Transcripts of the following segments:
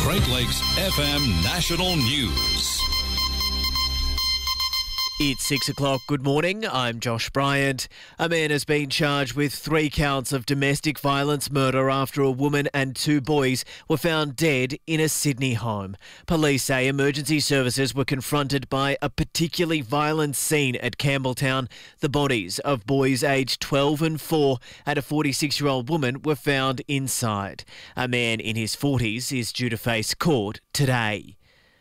Great Lakes FM National News. It's 6 o'clock. Good morning. I'm Josh Bryant. A man has been charged with 3 counts of domestic violence murder after a woman and 2 boys were found dead in a Sydney home. Police say emergency services were confronted by a particularly violent scene at Campbelltown. The bodies of boys aged 12 and 4 and a 46-year-old woman were found inside. A man in his 40s is due to face court today.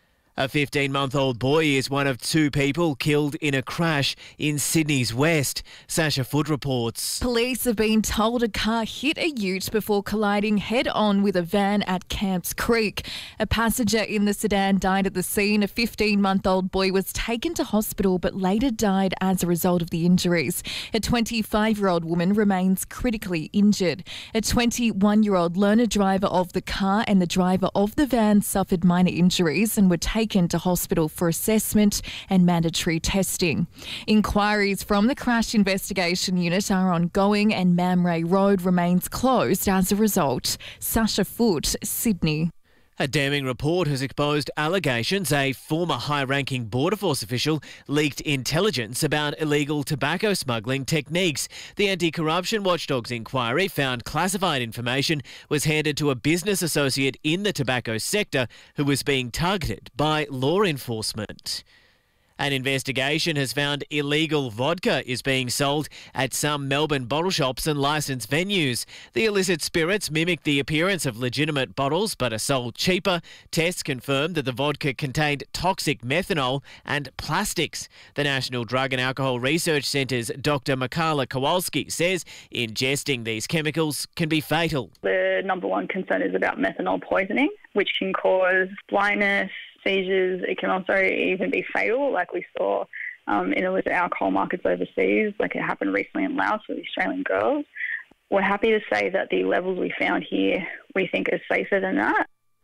A 15-month-old boy is one of 2 people killed in a crash in Sydney's west. Sasha Foot reports. Police have been told a car hit a ute before colliding head-on with a van at Camps Creek. A passenger in the sedan died at the scene. A 15-month-old boy was taken to hospital but later died as a result of the injuries. A 25-year-old woman remains critically injured. A 21-year-old learner driver of the car and the driver of the van suffered minor injuries and were taken to hospital for assessment and mandatory testing. Inquiries from the Crash Investigation Unit are ongoing and Mamray Road remains closed as a result. Sasha Foot, Sydney. A damning report has exposed allegations a former high-ranking Border Force official leaked intelligence about illegal tobacco smuggling techniques. The Anti-Corruption Watchdog's inquiry found classified information was handed to a business associate in the tobacco sector who was being targeted by law enforcement. An investigation has found illegal vodka is being sold at some Melbourne bottle shops and licensed venues. The illicit spirits mimic the appearance of legitimate bottles but are sold cheaper. Tests confirmed that the vodka contained toxic methanol and plastics. The National Drug and Alcohol Research Centre's Dr. Mikala Kowalski says ingesting these chemicals can be fatal. The number one concern is about methanol poisoning, which can cause blindness, seizures. It can also even be fatal, like we saw in illicit alcohol markets overseas, like it happened recently in Laos with Australian girls. We're happy to say that the levels we found here we think are safer than that.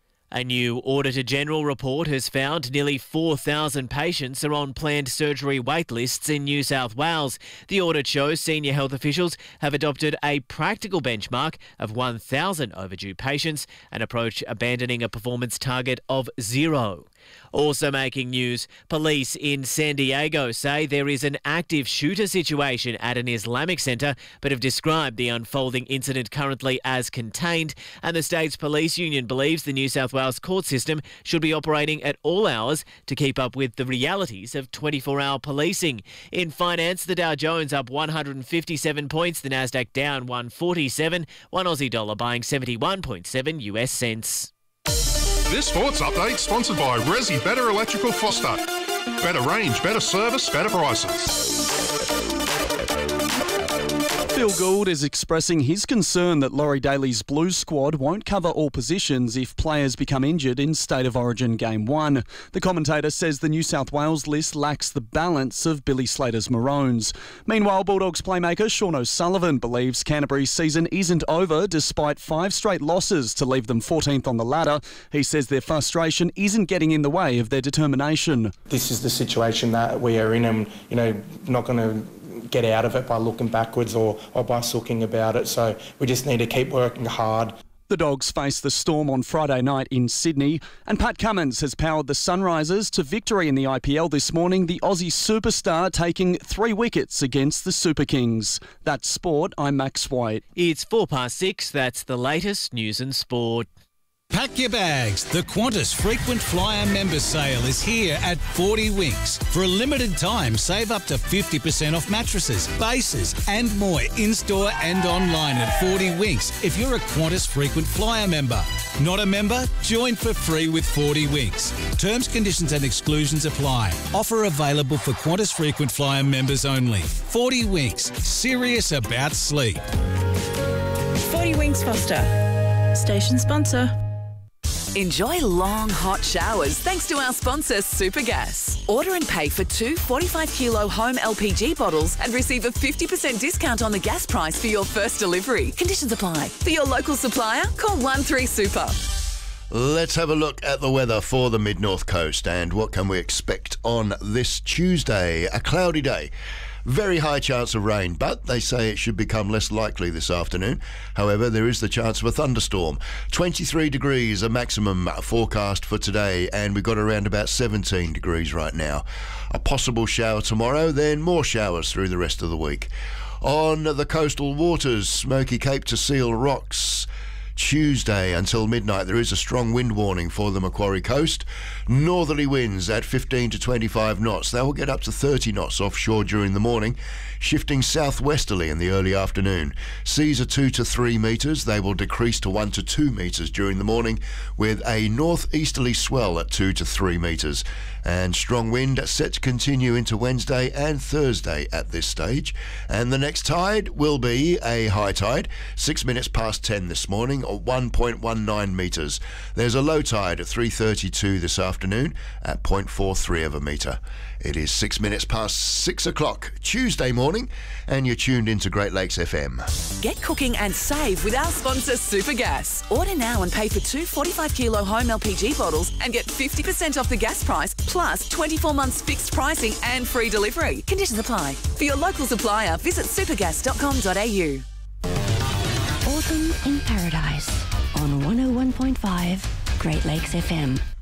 A new Auditor-General report has found nearly 4,000 patients are on planned surgery wait lists in New South Wales. The audit shows senior health officials have adopted a practical benchmark of 1,000 overdue patients and approach abandoning a performance target of 0. Also making news, police in San Diego say there is an active shooter situation at an Islamic centre but have described the unfolding incident currently as contained, and the state's police union believes the New South Wales court system should be operating at all hours to keep up with the realities of 24-hour policing. In finance, the Dow Jones up 157 points, the Nasdaq down 147, one Aussie dollar buying 71.7 US cents. This sports update sponsored by Resi Better Electrical Foster. Better range, better service, better prices. Phil Gould is expressing his concern that Laurie Daly's Blues squad won't cover all positions if players become injured in State of Origin Game 1. The commentator says the New South Wales list lacks the balance of Billy Slater's Maroons. Meanwhile, Bulldogs playmaker Sean O'Sullivan believes Canterbury's season isn't over despite 5 straight losses to leave them 14th on the ladder. He says their frustration isn't getting in the way of their determination. This is the situation that we are in and, not going to get out of it by looking backwards or by sulking about it. So we just need to keep working hard. The Dogs face the Storm on Friday night in Sydney, and Pat Cummins has powered the Sunrisers to victory in the IPL this morning, the Aussie superstar taking 3 wickets against the Super Kings. That's sport, I'm Max White. It's 6:04. That's the latest news and sport. Pack your bags. The Qantas Frequent Flyer Member Sale is here at 40 Winks. For a limited time, save up to 50% off mattresses, bases and more in-store and online at 40 Winks if you're a Qantas Frequent Flyer member. Not a member? Join for free with 40 Winks. Terms, conditions and exclusions apply. Offer available for Qantas Frequent Flyer members only. 40 Winks. Serious about sleep. 40 Winks Foster. Station sponsor. Enjoy long, hot showers thanks to our sponsor, Supergas. Order and pay for 2 45-kilo home LPG bottles and receive a 50% discount on the gas price for your first delivery. Conditions apply. For your local supplier, call 13Super. Let's have a look at the weather for the Mid-North Coast and what can we expect on this Tuesday. A cloudy day Very high chance of rain, but they say it should become less likely this afternoon. However, there is the chance of a thunderstorm. 23 degrees, a maximum forecast for today, and we've got around about 17 degrees right now. A possible shower tomorrow, then more showers through the rest of the week. On the coastal waters, Smoky Cape to Seal Rocks, Tuesday until midnight, there is a strong wind warning for the Macquarie coast. Northerly winds at 15 to 25 knots. They will get up to 30 knots offshore during the morning, shifting southwesterly in the early afternoon. Seas are 2 to 3 metres. They will decrease to 1 to 2 metres during the morning, with a northeasterly swell at 2 to 3 metres. And strong wind set to continue into Wednesday and Thursday at this stage. And the next tide will be a high tide, 6 minutes past 10 this morning, or 1.19 metres. There's a low tide at 3:32 this afternoon at 0.43 of a metre. It is 6 minutes past 6 o'clock Tuesday morning, and you're tuned into Great Lakes FM. Get cooking and save with our sponsor Supergas. Order now and pay for 2 45-kilo home LPG bottles and get 50% off the gas price, plus 24 months fixed pricing and free delivery. Conditions apply. For your local supplier, visit supergas.com.au. Autumn in Paradise on 101.5 Great Lakes FM.